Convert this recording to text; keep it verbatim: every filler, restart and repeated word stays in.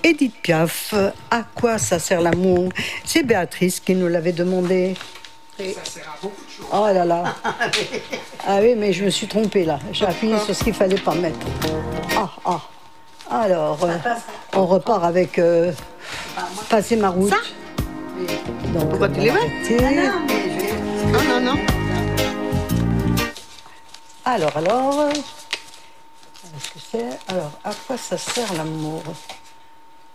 Édith Piaf, à quoi ça sert l'amour? C'est Béatrice qui nous l'avait demandé. Et... Ça sert à beaucoup de choses. Oh là là. Ah oui, mais je me suis trompée là. J'ai appuyé sur ce qu'il fallait pas mettre. Ah, ah. Alors, euh, on repart avec euh, Passer ma route. Ça Donc, pourquoi tu les mets? Non, non, non. Alors, alors, qu'est-ce que c'est? Alors, à quoi ça sert l'amour?